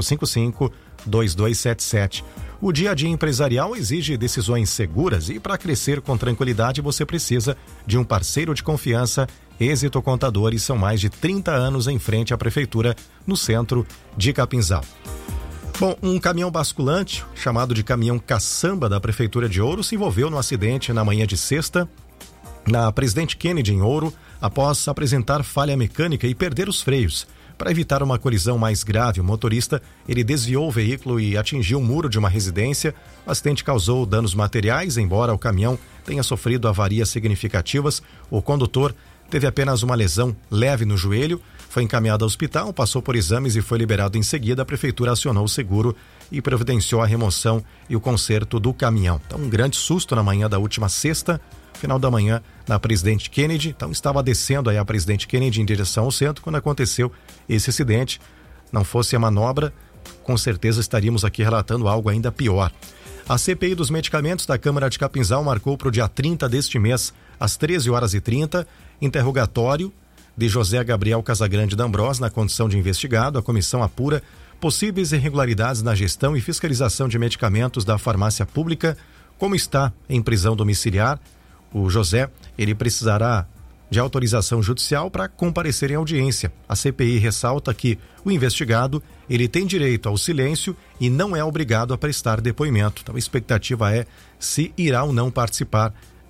3555-2277. O dia a dia empresarial exige decisões seguras e para crescer com tranquilidade você precisa de um parceiro de confiança. Êxito Contadores, são mais de 30 anos em frente à prefeitura no centro de Capinzal. Bom, um caminhão basculante, chamado de caminhão caçamba da Prefeitura de Ouro, se envolveu no acidente na manhã de sexta, na Presidente Kennedy, em Ouro, após apresentar falha mecânica e perder os freios. Para evitar uma colisão mais grave, o motorista ele desviou o veículo e atingiu o muro de uma residência. O acidente causou danos materiais, embora o caminhão tenha sofrido avarias significativas. O condutor teve apenas uma lesão leve no joelho, foi encaminhado ao hospital, passou por exames e foi liberado em seguida. A prefeitura acionou o seguro e providenciou a remoção e o conserto do caminhão. Então, um grande susto na manhã da última sexta, final da manhã, na Presidente Kennedy. Então, estava descendo aí a Presidente Kennedy em direção ao centro quando aconteceu esse acidente. Não fosse a manobra, com certeza estaríamos aqui relatando algo ainda pior. A CPI dos medicamentos da Câmara de Capinzal marcou para o dia 30 deste mês, às 13h30, interrogatório de José Gabriel Casagrande D'Ambrós na condição de investigado. A comissão apura possíveis irregularidades na gestão e fiscalização de medicamentos da farmácia pública. Como está em prisão domiciliar, o José, ele precisará de autorização judicial para comparecer em audiência. A CPI ressalta que o investigado, ele tem direito ao silêncio e não é obrigado a prestar depoimento. Então a expectativa é se irá ou não participar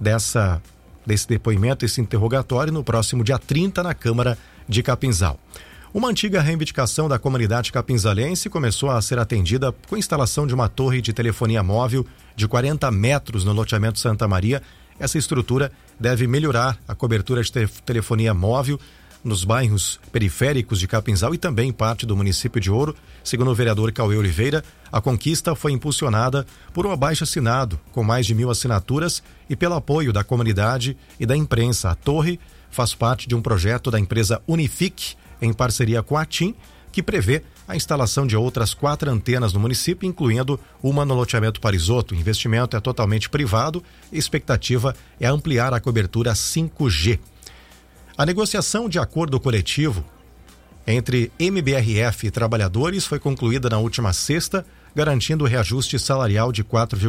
desse depoimento, esse interrogatório, no próximo dia 30 na Câmara de Capinzal. Uma antiga reivindicação da comunidade capinzalense começou a ser atendida com a instalação de uma torre de telefonia móvel de 40 metros no loteamento Santa Maria. Essa estrutura deve melhorar a cobertura de telefonia móvel nos bairros periféricos de Capinzal e também parte do município de Ouro. Segundo o vereador Cauê Oliveira, a conquista foi impulsionada por um abaixo-assinado com mais de 1.000 assinaturas e pelo apoio da comunidade e da imprensa. A torre faz parte de um projeto da empresa Unifique, em parceria com a TIM, que prevê a instalação de outras 4 antenas no município, incluindo uma no loteamento Parisotto. O investimento é totalmente privado e a expectativa é ampliar a cobertura 5G. A negociação de acordo coletivo entre MBRF e trabalhadores foi concluída na última sexta, garantindo o reajuste salarial de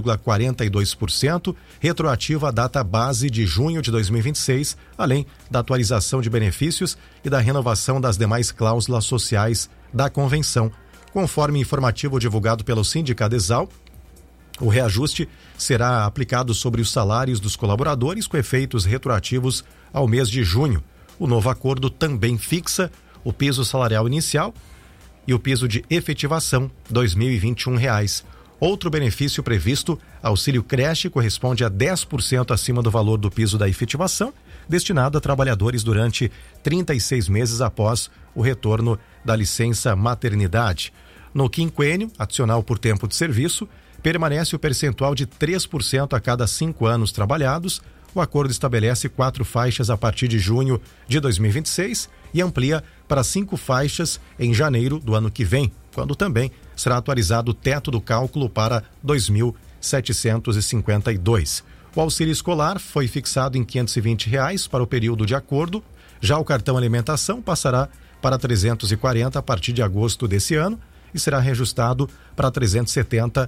4,42%, retroativo à data base de junho de 2026, além da atualização de benefícios e da renovação das demais cláusulas sociais da convenção. Conforme informativo divulgado pelo Sindicadesal, o reajuste será aplicado sobre os salários dos colaboradores com efeitos retroativos ao mês de junho. O novo acordo também fixa o piso salarial inicial e o piso de efetivação R$ 2.021. Outro benefício previsto, auxílio creche, corresponde a 10% acima do valor do piso da efetivação, destinado a trabalhadores durante 36 meses após o retorno da licença maternidade. No quinquênio, adicional por tempo de serviço, permanece o percentual de 3% a cada 5 anos trabalhados. O acordo estabelece 4 faixas a partir de junho de 2026 e amplia para 5 faixas em janeiro do ano que vem, quando também será atualizado o teto do cálculo para R$ 2.752. O auxílio escolar foi fixado em R$ 520 para o período de acordo. Já o cartão alimentação passará para R$ 340 a partir de agosto desse ano e será reajustado para R$ 370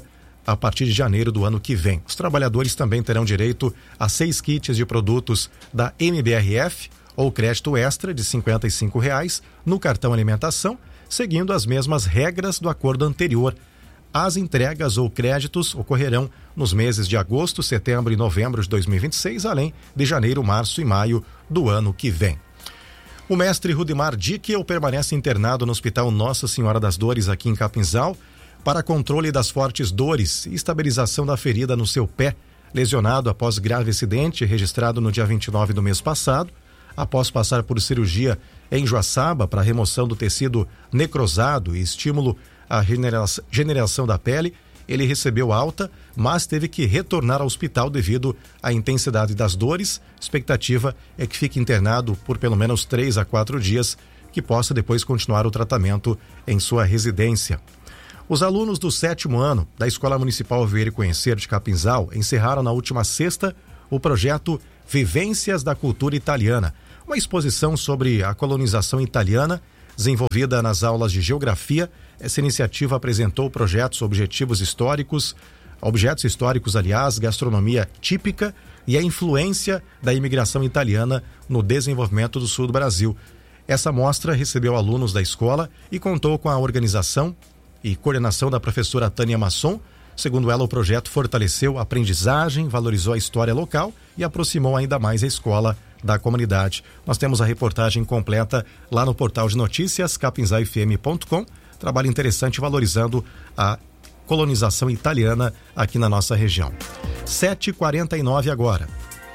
a partir de janeiro do ano que vem. Os trabalhadores também terão direito a 6 kits de produtos da MBRF ou crédito extra de R$ 55,00 no cartão alimentação, seguindo as mesmas regras do acordo anterior. As entregas ou créditos ocorrerão nos meses de agosto, setembro e novembro de 2026, além de janeiro, março e maio do ano que vem. O mestre Rudimar Dickel permanece internado no Hospital Nossa Senhora das Dores, aqui em Capinzal, para controle das fortes dores e estabilização da ferida no seu pé, lesionado após grave acidente registrado no dia 29 do mês passado. Após passar por cirurgia em Joaçaba para remoção do tecido necrosado e estímulo à regeneração da pele, ele recebeu alta, mas teve que retornar ao hospital devido à intensidade das dores. A expectativa é que fique internado por pelo menos 3 a 4 dias, que possa depois continuar o tratamento em sua residência. Os alunos do 7º ano da Escola Municipal Ver e Conhecer de Capinzal encerraram na última sexta o projeto Vivências da Cultura Italiana, uma exposição sobre a colonização italiana desenvolvida nas aulas de geografia. Essa iniciativa apresentou objetos históricos, gastronomia típica e a influência da imigração italiana no desenvolvimento do sul do Brasil. Essa mostra recebeu alunos da escola e contou com a organização e coordenação da professora Tânia Masson. Segundo ela, o projeto fortaleceu a aprendizagem, valorizou a história local e aproximou ainda mais a escola da comunidade. Nós temos a reportagem completa lá no portal de notícias capinzalfm.com. Trabalho interessante valorizando a colonização italiana aqui na nossa região. 7h49 agora.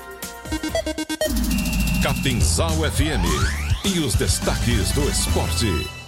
Capinzal FM e os destaques do esporte.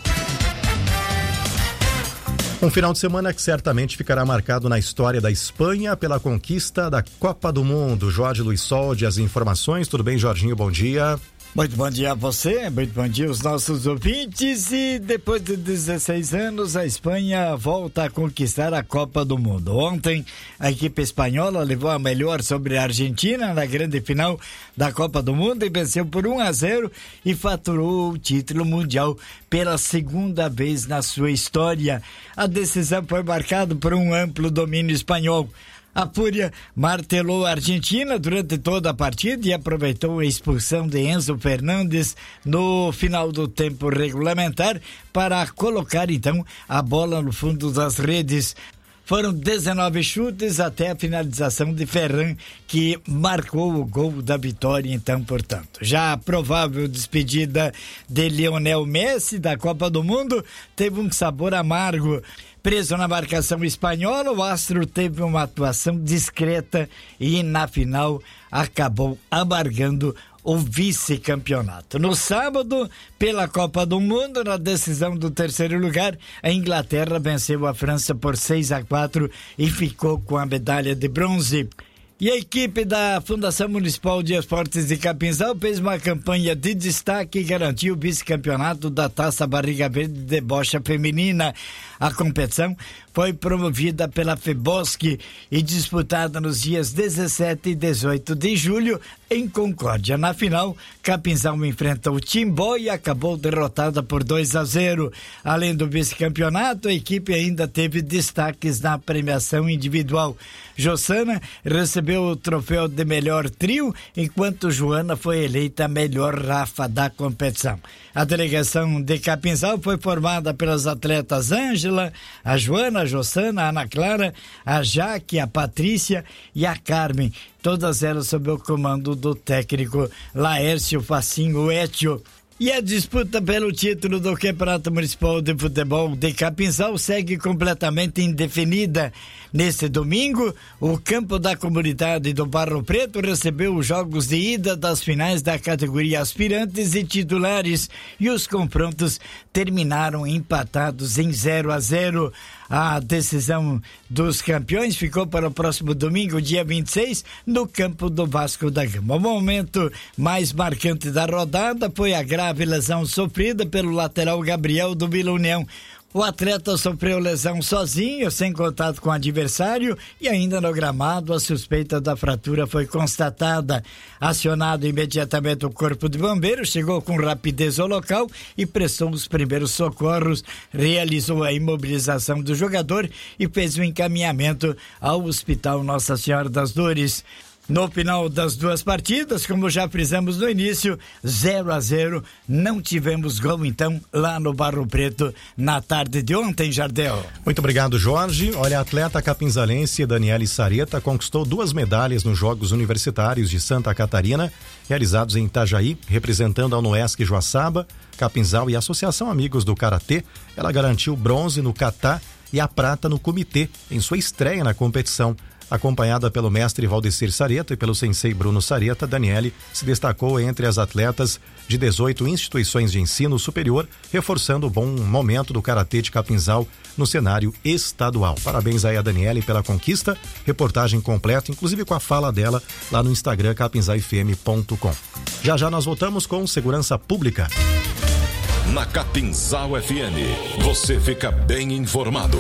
Um final de semana que certamente ficará marcado na história da Espanha pela conquista da Copa do Mundo. Jorge Luiz Soldi, as informações. Tudo bem, Jorginho? Bom dia. Muito bom dia a você, muito bom dia aos nossos ouvintes. E depois de 16 anos, a Espanha volta a conquistar a Copa do Mundo. Ontem, a equipe espanhola levou a melhor sobre a Argentina na grande final da Copa do Mundo e venceu por 1-0 e faturou o título mundial pela segunda vez na sua história. A decisão foi marcada por um amplo domínio espanhol. A Fúria martelou a Argentina durante toda a partida e aproveitou a expulsão de Enzo Fernandes no final do tempo regulamentar para colocar então a bola no fundo das redes. Foram 19 chutes até a finalização de Ferran, que marcou o gol da vitória, então, portanto. Já a provável despedida de Lionel Messi da Copa do Mundo teve um sabor amargo. Preso na marcação espanhola, o astro teve uma atuação discreta e, na final, acabou amargando o vice-campeonato. No sábado, pela Copa do Mundo, na decisão do terceiro lugar, a Inglaterra venceu a França por 6-4 e ficou com a medalha de bronze. E a equipe da Fundação Municipal de Esportes de Capinzal fez uma campanha de destaque e garantiu o vice-campeonato da Taça Barriga Verde de bocha feminina. A competição foi promovida pela FEBOSC e disputada nos dias 17 e 18 de julho em Concórdia. Na final, Capinzal enfrenta o Timbó e acabou derrotada por 2-0. Além do vice-campeonato, a equipe ainda teve destaques na premiação individual. Jossana recebeu o troféu de melhor trio, enquanto Joana foi eleita a melhor Rafa da competição. A delegação de Capinzal foi formada pelas atletas Ângela, a Joana, a Jossana, a Ana Clara, a Jaque, a Patrícia e a Carmen. Todas elas sob o comando do técnico Laércio Facinho Etio. E a disputa pelo título do Campeonato Municipal de Futebol de Capinzal segue completamente indefinida. Neste domingo, o campo da comunidade do Barro Preto recebeu os jogos de ida das finais da categoria aspirantes e titulares e os confrontos terminaram empatados em 0-0. A decisão dos campeões ficou para o próximo domingo, dia 26, no campo do Vasco da Gama. O momento mais marcante da rodada foi a grave lesão sofrida pelo lateral Gabriel do Vila União. O atleta sofreu lesão sozinho, sem contato com o adversário, e ainda no gramado a suspeita da fratura foi constatada. Acionado imediatamente o Corpo de Bombeiros, chegou com rapidez ao local e prestou os primeiros socorros, realizou a imobilização do jogador e fez o encaminhamento ao Hospital Nossa Senhora das Dores. No final das duas partidas, como já frisamos no início, 0-0, não tivemos gol então lá no Barro Preto na tarde de ontem, Jardel. Muito obrigado, Jorge. Olha, a atleta capinzalense Daniele Sareta conquistou 2 medalhas nos Jogos Universitários de Santa Catarina, realizados em Itajaí, representando a Unoesc Joaçaba, Capinzal e a Associação Amigos do Karatê. Ela garantiu bronze no kata e a prata no comitê em sua estreia na competição. Acompanhada pelo mestre Valdecir Sareta e pelo sensei Bruno Sareta, Daniele se destacou entre as atletas de 18 instituições de ensino superior, reforçando o bom momento do karatê de Capinzal no cenário estadual. Parabéns aí a Daniele pela conquista, reportagem completa, inclusive com a fala dela lá no Instagram capinzalfm.com. Já nós voltamos com Segurança Pública. Na Capinzal FM, você fica bem informado.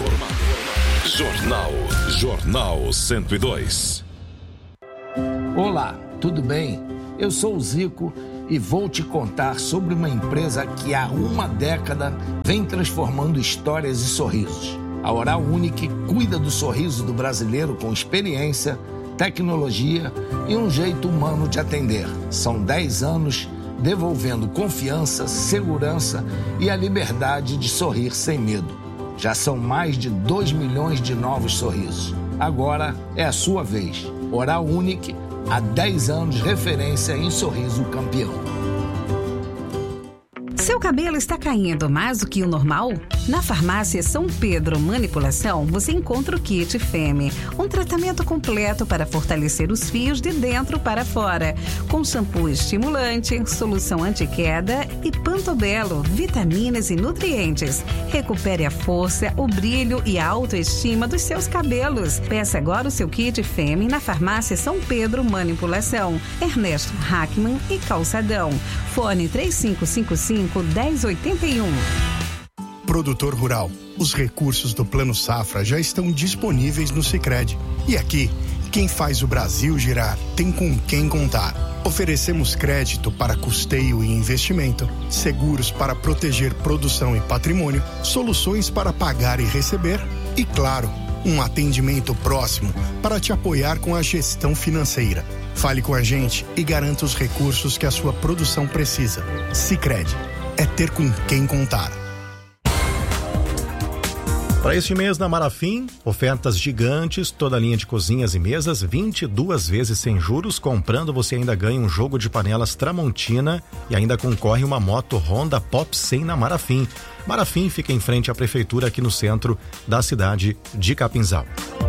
Jornal 102. Olá, tudo bem? Eu sou o Zico e vou te contar sobre uma empresa que há uma década vem transformando histórias e sorrisos. A Oral Unique cuida do sorriso do brasileiro com experiência, tecnologia e um jeito humano de atender. São 10 anos devolvendo confiança, segurança e a liberdade de sorrir sem medo. Já são mais de 2 milhões de novos sorrisos. Agora é a sua vez. Oral Unique, há 10 anos referência em sorriso campeão. Seu cabelo está caindo mais do que o normal? Na farmácia São Pedro Manipulação, você encontra o Kit Femme, um tratamento completo para fortalecer os fios de dentro para fora, com shampoo estimulante, solução anti-queda e Pantobelo, vitaminas e nutrientes. Recupere a força, o brilho e a autoestima dos seus cabelos. Peça agora o seu Kit Femme na farmácia São Pedro Manipulação, Ernesto Hackman e Calçadão. Fone 3555-1081. Produtor rural, os recursos do Plano Safra já estão disponíveis no Sicredi. E aqui, quem faz o Brasil girar tem com quem contar. Oferecemos crédito para custeio e investimento, seguros para proteger produção e patrimônio, soluções para pagar e receber e, claro, um atendimento próximo para te apoiar com a gestão financeira. Fale com a gente e garanta os recursos que a sua produção precisa. Sicredi, é ter com quem contar. Para este mês na Marafim, ofertas gigantes, toda a linha de cozinhas e mesas, 22 vezes sem juros. Comprando você ainda ganha um jogo de panelas Tramontina e ainda concorre uma moto Honda Pop 100 na Marafim. Marafim fica em frente à prefeitura aqui no centro da cidade de Capinzal.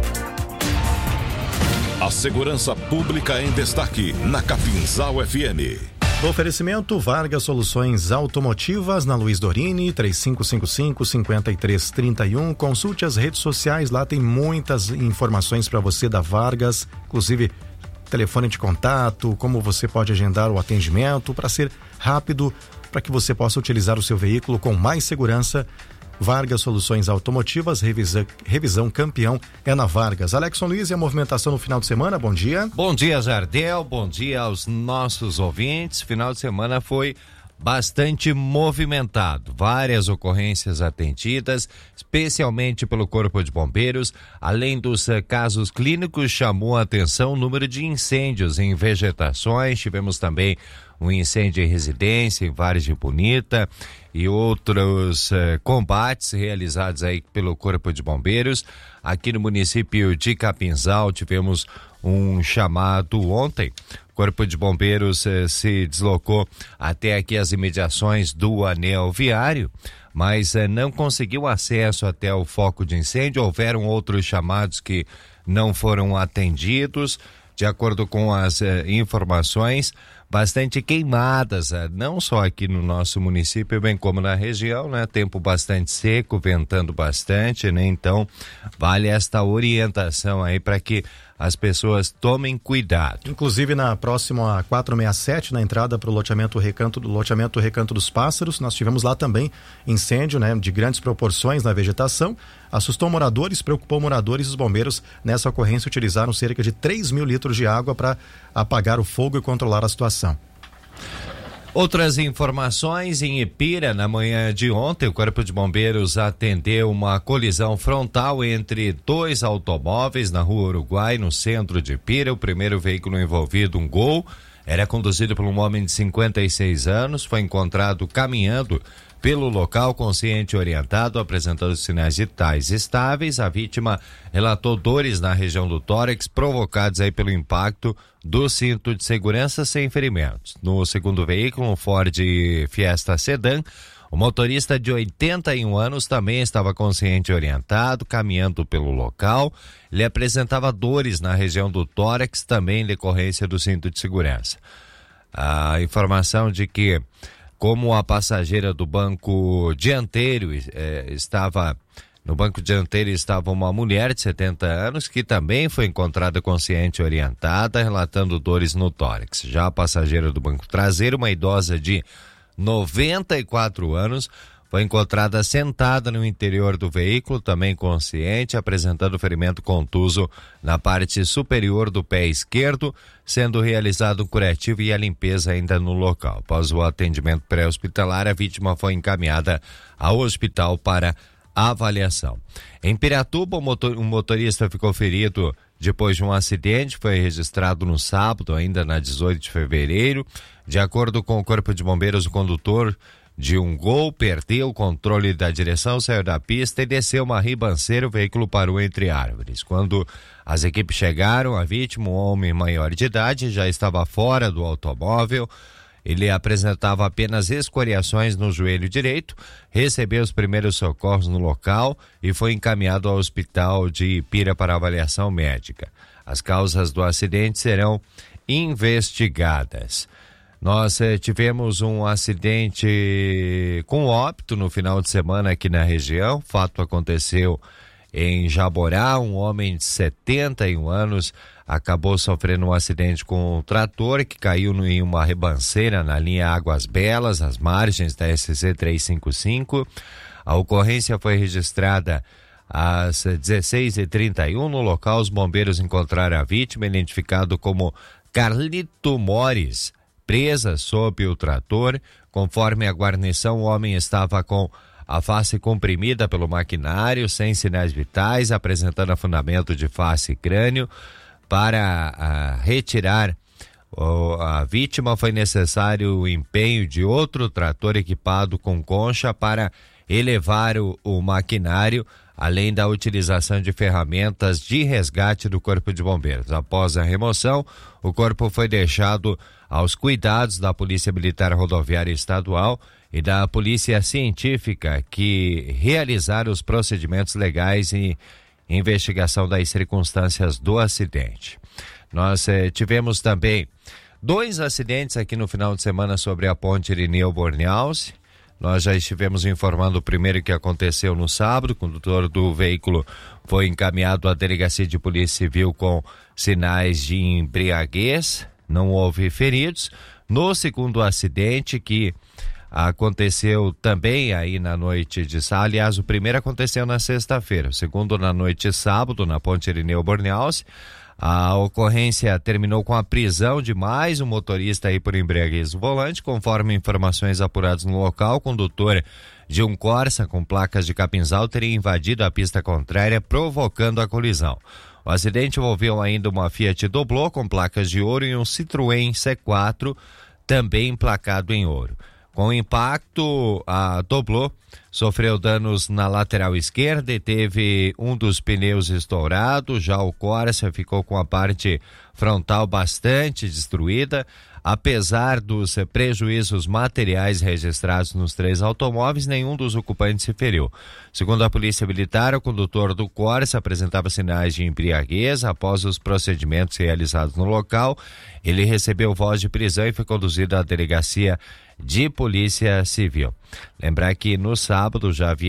A segurança pública em destaque na Capinzal FM. Oferecimento Vargas Soluções Automotivas na Luiz Dorini, 3555-5331. Consulte as redes sociais, lá tem muitas informações para você da Vargas, inclusive telefone de contato, como você pode agendar o atendimento para ser rápido, para que você possa utilizar o seu veículo com mais segurança. Vargas Soluções Automotivas, revisão campeão é na Vargas. Alexson Luiz, e a movimentação no final de semana, bom dia. Bom dia, Jardel, bom dia aos nossos ouvintes. Final de semana foi bastante movimentado, várias ocorrências atendidas, especialmente pelo Corpo de Bombeiros. Além dos casos clínicos, chamou a atenção o número de incêndios em vegetações. Tivemos também um incêndio em residência, em Vales de Bonita, e outros combates realizados aí pelo Corpo de Bombeiros. Aqui no município de Capinzal tivemos um chamado ontem. O Corpo de Bombeiros se deslocou até aqui as imediações do anel viário, mas não conseguiu acesso até o foco de incêndio. Houveram outros chamados que não foram atendidos. De acordo com as informações, bastante queimadas, não só aqui no nosso município, bem como na região, né? Tempo bastante seco, ventando bastante, né? Então, vale esta orientação aí para que as pessoas tomem cuidado. Inclusive na próxima 467, na entrada para o loteamento Recanto dos Pássaros, nós tivemos lá também incêndio, né, de grandes proporções na vegetação, assustou moradores, preocupou moradores. Os bombeiros nessa ocorrência utilizaram cerca de 3 mil litros de água para apagar o fogo e controlar a situação. Outras informações: em Ipira, na manhã de ontem, o Corpo de Bombeiros atendeu uma colisão frontal entre 2 automóveis na Rua Uruguai, no centro de Ipira. O primeiro veículo envolvido, um Gol, era conduzido por um homem de 56 anos, foi encontrado caminhando pelo local, consciente e orientado, apresentando sinais vitais estáveis. A vítima relatou dores na região do tórax, provocados aí pelo impacto do cinto de segurança, sem ferimentos. No segundo veículo, um Ford Fiesta Sedan, o motorista de 81 anos também estava consciente e orientado, caminhando pelo local. Ele apresentava dores na região do tórax, também em decorrência do cinto de segurança. A informação de que, como a passageira do banco dianteiro estava uma mulher de 70 anos que também foi encontrada consciente e orientada, relatando dores no tórax. Já a passageira do banco traseiro, uma idosa de 94 anos, foi encontrada sentada no interior do veículo, também consciente, apresentando ferimento contuso na parte superior do pé esquerdo, sendo realizado o curativo e a limpeza ainda no local. Após o atendimento pré-hospitalar, a vítima foi encaminhada ao hospital para avaliação. Em Piratuba, um motorista ficou ferido depois de um acidente, foi registrado no sábado, ainda na 18 de fevereiro. De acordo com o Corpo de Bombeiros, o condutor de um Gol perdeu o controle da direção, saiu da pista e desceu uma ribanceira. O veículo parou entre árvores. Quando as equipes chegaram, a vítima, um homem maior de idade, já estava fora do automóvel. Ele apresentava apenas escoriações no joelho direito, recebeu os primeiros socorros no local e foi encaminhado ao hospital de Ipira para avaliação médica. As causas do acidente serão investigadas. Nós tivemos um acidente com óbito no final de semana aqui na região. O fato aconteceu em Jaborá. Um homem de 71 anos acabou sofrendo um acidente com um trator que caiu em uma ribanceira na linha Águas Belas, às margens da SC 355. A ocorrência foi registrada às 16h31. No local, os bombeiros encontraram a vítima, identificado como Carlito Mores, presa sob o trator. Conforme a guarnição, o homem estava com a face comprimida pelo maquinário, sem sinais vitais, apresentando afundamento de face e crânio. Para retirar a vítima, foi necessário o empenho de outro trator equipado com concha para elevar o maquinário, além da utilização de ferramentas de resgate do Corpo de Bombeiros. Após a remoção, o corpo foi deixado aos cuidados da Polícia Militar Rodoviária Estadual e da Polícia Científica, que realizaram os procedimentos legais e investigação das circunstâncias do acidente. Nós tivemos também 2 acidentes aqui no final de semana sobre a ponte Irineu Bornhaus. Nós já estivemos informando o primeiro, que aconteceu no sábado. O condutor do veículo foi encaminhado à Delegacia de Polícia Civil com sinais de embriaguez. Não houve feridos. No segundo acidente, que aconteceu também aí na noite de sábado, aliás, o primeiro aconteceu na sexta-feira, o segundo na noite de sábado, na ponte Irineu Bornhaus. A ocorrência terminou com a prisão de mais um motorista aí por embriaguez no volante. Conforme informações apuradas no local, o condutor de um Corsa com placas de Capinzal teria invadido a pista contrária, provocando a colisão. O acidente envolveu ainda uma Fiat Doblô com placas de ouro e um Citroën C4 também emplacado em ouro. Com o impacto, a Doblô sofreu danos na lateral esquerda e teve um dos pneus estourado. Já o Corsa ficou com a parte frontal bastante destruída. Apesar dos prejuízos materiais registrados nos 3 automóveis, nenhum dos ocupantes se feriu. Segundo a Polícia Militar, o condutor do Corsa apresentava sinais de embriaguez. Após os procedimentos realizados no local, ele recebeu voz de prisão e foi conduzido à Delegacia de Polícia Civil. Lembrar que no sábado já havia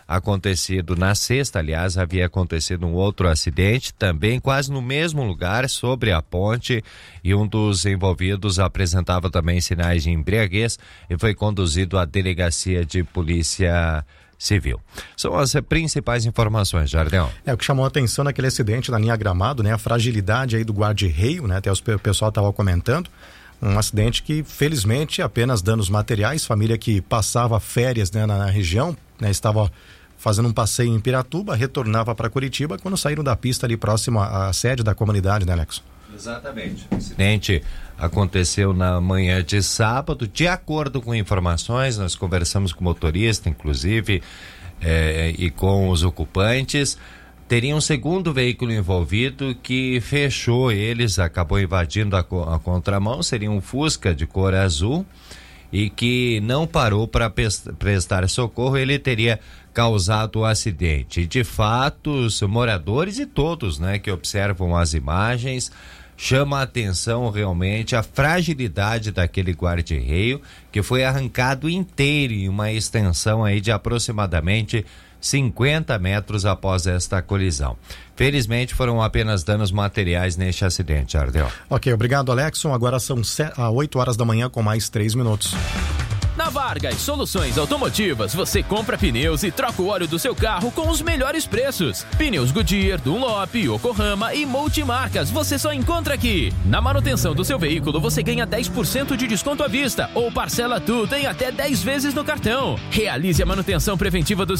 acontecido na sexta, aliás, havia acontecido um outro acidente, também quase no mesmo lugar, sobre a ponte, e um dos envolvidos apresentava também sinais de embriaguez e foi conduzido à delegacia de polícia civil. São as principais informações, Jardel. O que chamou a atenção naquele acidente na linha Gramado, né? A fragilidade aí do guarda-reio, né? Até o pessoal estava comentando. Um acidente que, felizmente, apenas danos materiais. Família que passava férias, né, na região, né, estava fazendo um passeio em Piratuba, retornava para Curitiba quando saíram da pista ali próximo à sede da comunidade, né, Alex? Exatamente. O acidente aconteceu na manhã de sábado. De acordo com informações, nós conversamos com o motorista, inclusive, e com os ocupantes. Teria um segundo veículo envolvido que fechou eles, acabou invadindo a contramão, seria um Fusca de cor azul e que não parou para prestar socorro, ele teria causado o acidente. E de fato, os moradores e todos, né, que observam as imagens, chama a atenção realmente a fragilidade daquele guarda-reio que foi arrancado inteiro em uma extensão aí de aproximadamente 50 metros após esta colisão. Felizmente foram apenas danos materiais neste acidente, Ardel. Ok, obrigado, Alexson. Agora são 8 horas da manhã com mais 3 minutos. Na Vargas Soluções Automotivas, você compra pneus e troca o óleo do seu carro com os melhores preços. Pneus Goodyear, Dunlop, Yokohama e multimarcas, você só encontra aqui. Na manutenção do seu veículo, você ganha 10% de desconto à vista ou parcela tudo em até 10 vezes no cartão. Realize a manutenção preventiva do